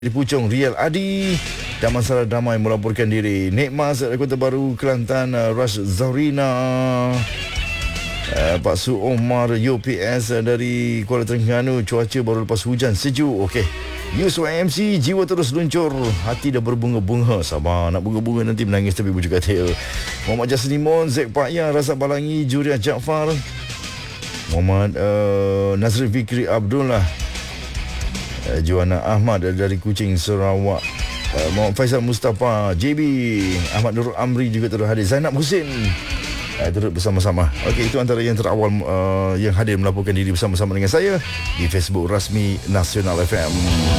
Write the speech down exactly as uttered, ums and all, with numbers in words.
di Puchong, Rial Adi dan Masalah Damai melaporkan diri. Nik Mas dari Kota Baru, Kelantan, uh, Rush Zaurina, uh, Pak Su Omar U P S uh, dari Kuala Terengganu, cuaca baru lepas hujan sejuk. Okey. Yus Y M C, jiwa terus luncur, hati dah berbunga-bunga. Sabar, nak bunga-bunga nanti menangis tapi bujuk katil. Muhammad Jaslimon, Zek Pak Yang, Razak Balangi, Juriah Jaafar, Muhammad uh, Nazri Fikri Abdullah, uh, Joanna Ahmad dari Kuching, Sarawak, uh, Muhammad Faisal Mustafa, J B, Ahmad Nurul Amri juga turut hadir, Zainab Husin uh, turut bersama-sama. Okey, itu antara yang terawal uh, yang hadir melaporkan diri bersama-sama dengan saya di Facebook rasmi Nasional F M.